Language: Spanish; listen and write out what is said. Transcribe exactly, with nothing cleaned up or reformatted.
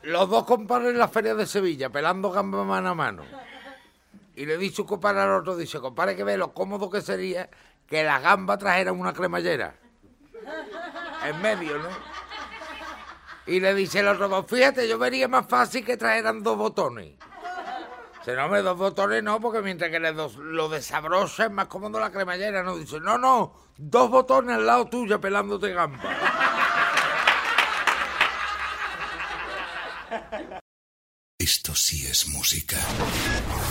los dos compadres en la feria de Sevilla, pelando gambas mano a mano. Y le dice un compadre al otro, dice, compadre, que ve lo cómodo que sería que la gamba trajera una cremallera. En medio, ¿no? Y le dice el otro, fíjate, yo vería más fácil que trajeran dos botones. Dice, no, hombre, dos botones no, porque mientras que le dos, lo desabrocha es más cómodo la cremallera, ¿no? Dice, no, no, dos botones al lado tuya pelándote gamba. Esto sí es música.